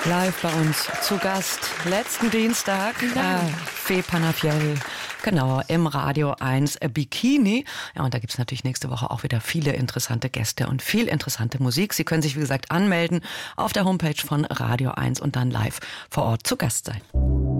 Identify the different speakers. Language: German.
Speaker 1: Live bei uns zu Gast letzten Dienstag, Fee Panafiel, genau, im Radio 1 Bikini. Ja, und da gibt's natürlich nächste Woche auch wieder viele interessante Gäste und viel interessante Musik. Sie können sich, wie gesagt, anmelden auf der Homepage von Radio 1 und dann live vor Ort zu Gast sein.